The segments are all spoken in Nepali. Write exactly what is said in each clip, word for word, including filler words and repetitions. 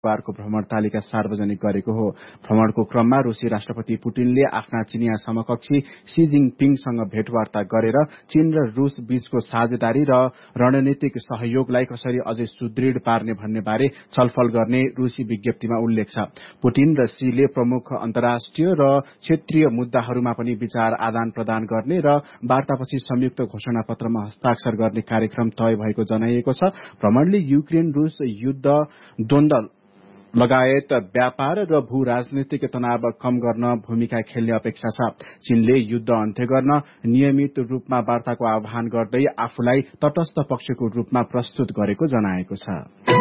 बारको भ्रमण तालिका सार्वजनिक गरेको हो। भ्रमणको क्रममा रूसी राष्ट्रपति पुटिनले आफ्ना चिनिया समकक्षी सी जिङपिङसँग भेटवार्ता गरेर चीन र रूस बीचको साझेदारी र रणनीतिक सहयोगलाई कसरी अझै सुदृढ पार्ने भन्ने बारे छलफल गर्ने रूसी विज्ञप्तिमा उल्लेख छ। पुटिन र सीले प्रमुख अन्तर्राष्ट्रिय र क्षेत्रीय मुद्दाहरूमा पनि विचार आदान प्रदान गर्ने र वार्तापछि संयुक्त घोषणा पत्रमा हस्ताक्षर गर्ने कार्यक्रम तय भएको जनाइएको छ। भ्रमणले युक्रेन रूस युद्ध द्वन्द्व लगायत व्यापार र भू राजनीतिक तनाव कम गर्न भूमिका खेल्ने अपेक्षा छ। चीनले युद्ध अन्त्य गर्न नियमित रूपमा वार्ताको आह्वान गर्दै आफूलाई तटस्थ पक्षको रूपमा प्रस्तुत गरेको जनाएको छ।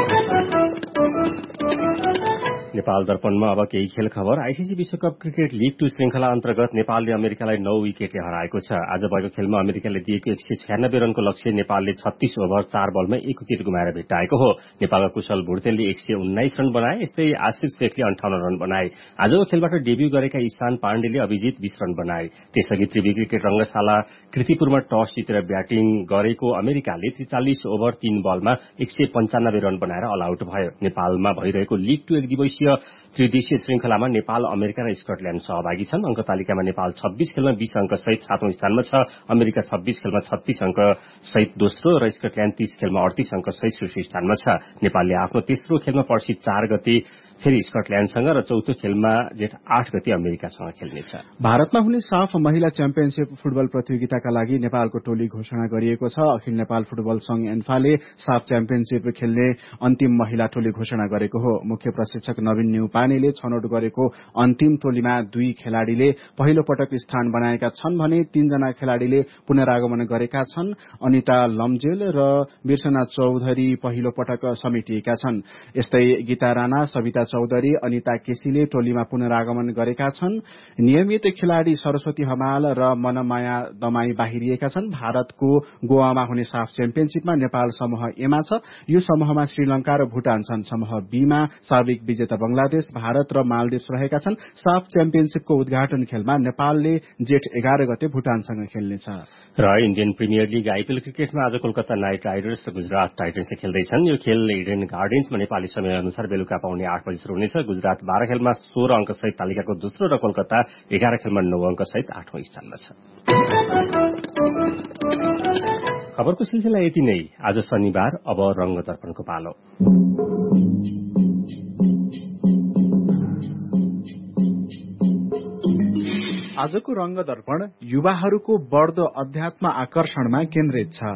नेपाल दर्पणमा अब केही खेल खबर। आईसीसी विश्वकप क्रिकेट लीग टू श्रृंखला अन्तर्गत नेपालले अमेरिकालाई नौ विकेटले हराएको छ। आज भएको खेलमा अमेरिकाले दिएको एक सय छ्यानब्बे रनको लक्ष्य नेपालले छत्तीस ओभर चार बलमा एक विकेट गुमाएर भेट्टाएको हो। नेपालका कुशल भुर्तेलले एक सय उन्नाइस रन बनाए, यस्तै आशिष शेखले अन्ठाउन्न रन बनाए। आजको खेलबाट डेब्यू गरेका ईशान पाण्डेले अभिजित बीस रन बनाए। त्यसअघि त्रिवी क्रिकेट रंगशाला कृतिपुरमा टस जितेर ब्याटिङ गरेको अमेरिकाले त्रिचालिस ओभर तीन बलमा एक सय पञ्चानब्बे रन बनाएर अल आउट भयो। नेपालमा भइरहेको लीग टू एक दिवसीय त्रिदेशीय श्रृंखलामा नेपाल, अमेरिका र स्कटल्याण्ड सहभागी छन्। अंक तालिकामा नेपाल छब्बीस खेलमा बीस अंक सहित सातौं स्थानमा छ। अमेरिका छब्बीस खेलमा छत्तीस अंक सहित दोस्रो र स्कटल्याण्ड तीस खेलमा अडतीस अंक सहित शीर्ष स्थानमा छ। नेपालले आफ्नो तेस्रो खेलमा पर्सि चार गते फेरि स्कटल्याण्डसँग र चौथो खेलमा जेठ आठ गते अमेरिकासँग खेल्नेछ। भारतमा हुने साफ महिला च्याम्पियनशीप फुटबल प्रतियोगिताका लागि नेपालको टोली घोषणा गरिएको छ। अखिल नेपाल फुटबल संघ एन्फाले साफ च्याम्पियनशीप खेल्ने अन्तिम महिला टोली घोषणा गरेको हो। मुख्य प्रशिक्षक नवीन न्यौपानेले छनौट गरेको अन्तिम टोलीमा दुई खेलाड़ीले पहिलो पटक स्थान बनाएका छन् भने तीनजना खेलाड़ीले पुनरागमन गरेका छन्। अनिता लम्जेल र बिर्सना चौधरी पहिलो पटक समेटिएका छन्। यस्तै गीता राणा, सविता चौधरी, अनिता केसीले टोलीमा पुनरागमन गरेका छन्। नियमित खेलाड़ी सरस्वती हमाल र मनमाया दमाई बाहिरिएका छन्। भारतको गोवामा हुने साफ च्याम्पियनशीपमा नेपाल समूह एमा छ। यो समूहमा श्रीलंका र भूटान छन्। समूह बीमा सार्विक विजेता बंगलादेश, भारत र मालदिप्स रहेका छन्। साफ च्याम्पियनशीपको उद्घाटन खेलमा नेपालले जेठ एघार गते भूटानसँग खेल्नेछ। र इण्डियन प्रिमियर लीग आईपीएल क्रिकेटमा आज कोलकाता नाइट राइडर्स र गुजरात टाइटन्सले खेल्दैछन्। यो खेल इडेन गार्डन्समा नेपाली समय अनुसार बेलुका पाउने आठ बजी शुरू हुनेछ। गुजरात बाह्र खेलमा सोह्र अंक सहित तालिकाको दोस्रो र कोलकाता एघार खेलमा नौ अंक सहित आठौं स्थानमा छ। खबरको सिलसिला यति नै। आज शनिबार, अब रंग दर्पणको पालो। आजको रंग दर्पण युवाहरूको बढ्दो अध्यात्म आकर्षणमा केन्द्रित छ।